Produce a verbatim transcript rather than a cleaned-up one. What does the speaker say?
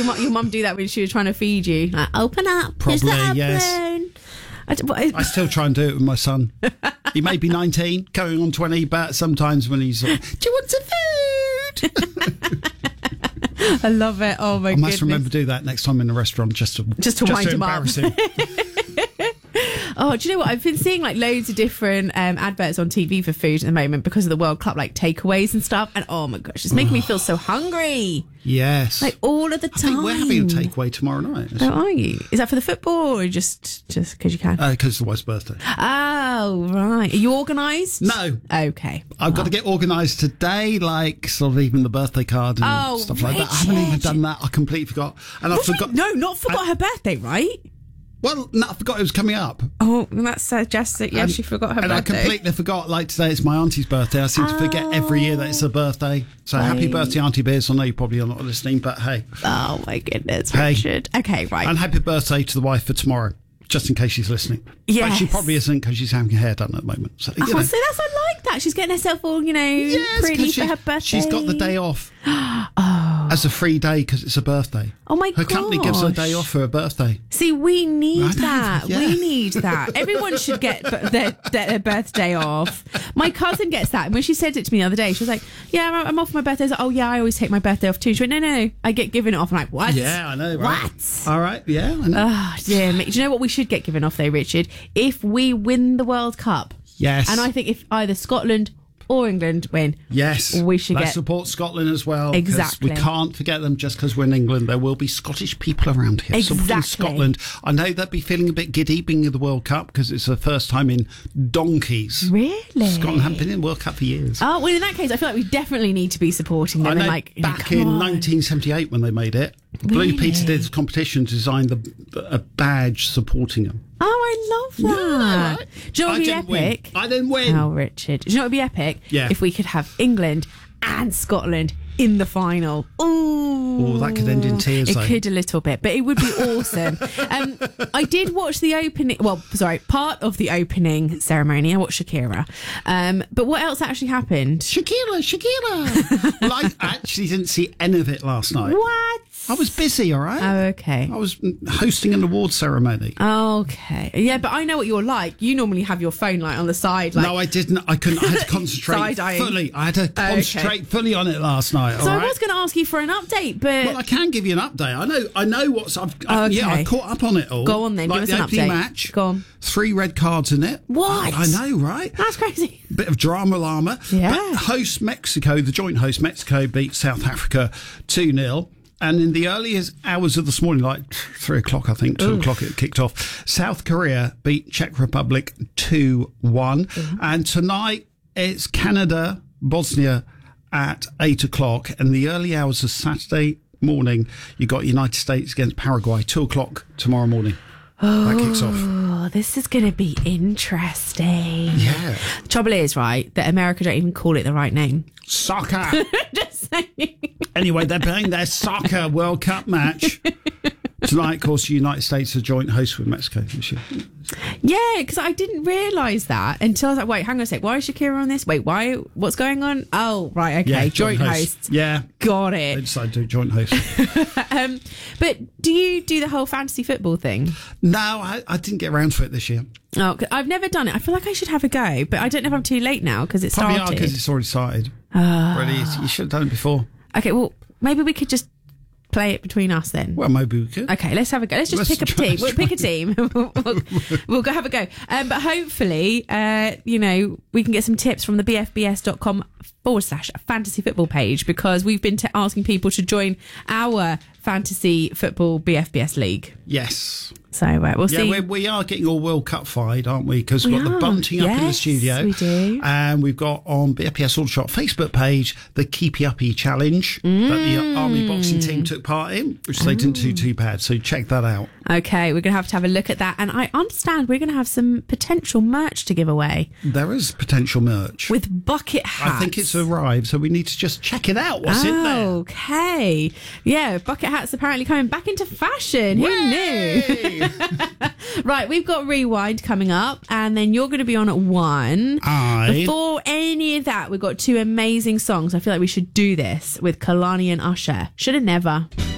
your, mu- your mum do that when she was trying to feed you? Like, open up. Probably, yes. I, d- what is- I still try and do it with my son. He may be nineteen, going on twenty, but sometimes when he's like, do you want some food? I love it. Oh, my I goodness. must remember to do that next time in a restaurant just to, Just to wind him up. embarrass him. Oh, do you know what? I've been seeing like loads of different um, adverts on T V for food at the moment because of the World Cup, like takeaways and stuff. And oh my gosh, it's making me feel so hungry. Yes. Like all of the I time. think we're having a takeaway tomorrow night. Oh, are you? Is that for the football or just just because you can? Because uh, it's the wife's birthday. Oh, right. Are you organised? No. Okay. I've got to get organised today, like sort of even the birthday card and Oh, stuff like that. I haven't even Richard. done that. I completely forgot. And I What do you- forgot. No, not forgot I- her birthday, right? Well, no, I forgot it was coming up. Oh, that suggests that, yes, And- she forgot her and birthday. I completely forgot, like today it's my auntie's birthday. I seem to forget every year that it's her birthday. So happy Right. birthday, Auntie Beers. I know you probably are not listening, but hey. Oh, my goodness, Hey. Richard. Okay, right. And happy birthday to the wife for tomorrow, just in case she's listening. Yes. But she probably isn't because she's having her hair done at the moment. So, you Oh, know. so that's, I like that. She's getting herself all, you know, Yes, pretty 'cause for she- her birthday. she's got the day off as a free day because it's her birthday. Oh, my Her company gives her a gosh. day off for her birthday. See, we need I know, that. yeah. We need that. Everyone should get b- their, their, their birthday off. My cousin gets that. And when she said it to me the other day, she was like, yeah, I'm- I'm off for my birthday. I was like, oh, yeah, I always take my birthday off too. She went, no, no, no. I get given it off. I'm like, what? Yeah, I know, right? What? All right, yeah. I know. Oh, dear me. Do you know what we should get given off, though, Richard? If we win the World Cup. Yes. And I think if either Scotland or England win, Yes, we should Let's get- support Scotland as well. 'cause Exactly. we can't forget them just because we're in England. There will be Scottish people around here. Supporting Exactly. Scotland. I know they'd be feeling a bit giddy being in the World Cup because it's the first time in donkeys. Really? Scotland haven't been in the World Cup for years. Oh, well, in that case, I feel like we definitely need to be supporting them. I know and like, you know, back come in on. nineteen seventy-eight when they made it, Really? Blue Peter did a competition to design the, a badge supporting them. Oh, I love that. right. Do you know what I would be didn't win. epic? I didn't win. Oh, Richard. Do you know what would be epic? Yeah. If we could have England and Scotland in the final. Ooh. Oh, that could end in tears, It though. could a little bit, but it would be awesome. um, I did watch the opening, well, sorry, part of the opening ceremony. I watched Shakira. Um, but what else actually happened? Shakira, Shakira. Well, I actually didn't see any of it last night. What? I was busy, all right? Oh, okay. I was hosting an award ceremony. Okay. Yeah, but I know what you're like. You normally have your phone like on the side. Like, no, I didn't. I couldn't. I had to concentrate Side-eyeing. fully. I had to concentrate fully on it last night. so all I right? was going to ask you for an update, but Well, I can give you an update. I know. I know what's. I've, I, Okay. Yeah, I caught up on it all. Go on then, Like give us the an opening update. match. Go on. Three red cards in it. What? I know, right? That's crazy. Bit of drama llama. Yeah. But host Mexico, the joint host Mexico, beat South Africa two nil. And in the earliest hours of this morning, like three o'clock, I think, two o'clock it kicked off, South Korea beat Czech Republic two one. Mm-hmm. And tonight it's Canada, Bosnia at eight o'clock. And the early hours of Saturday morning, you got United States against Paraguay, two o'clock tomorrow morning. That kicks off. Oh, this is going to be interesting. Yeah. The trouble is, right, that America don't even call it the right name. Soccer. Just saying. Anyway, they're playing their soccer World Cup match. Tonight, of course, the United States are joint host with Mexico this year. Yeah, because I didn't realise that until I was like, wait, hang on a sec. Why is Shakira on this? Wait, why? What's going on? Oh, right, okay. Yeah, joint, host. Yeah. Got They it. decided to do joint host. Um, but do you do the whole fantasy football thing? No, I, I didn't get around to it this year. Oh, 'cause I've never done it. I feel like I should have a go, but I don't know if I'm too late now because it Probably started. because it's already started. Ah. Really, is. You should have done it before. Okay, well, maybe we could just play it between us then. Well, maybe we could. Okay, let's have a go. Let's just Let's pick a try- team. We'll pick a team. we'll, we'll, we'll go have a go. Um, but hopefully, uh, you know, we can get some tips from the b f b s dot com forward slash fantasy football page because we've been t- asking people to join our fantasy football B F B S league. Yes. So uh, we'll Yeah, see. we're, we are getting all World Cup fied, aren't we? Because we've We got the are. bunting up in the Yes, studio. we do. And we've got on B F P S All Shot Facebook page the Keepy Uppy Challenge that Mm. the Army boxing team took part in, which they didn't do too bad. So check that out. Okay, we're going to have to have a look at that. And I understand we're going to have some potential merch to give away There is potential merch. with bucket hats. I think it's arrived, so we need to just check it out. What's in there? Okay. Yeah, bucket hats apparently coming back into fashion. Who knew? Yay! Right, we've got Rewind coming up, and then you're going to be on at one. Aye. Before any of that, we've got two amazing songs. I feel like we should do this with Kalani and Usher. Should have never.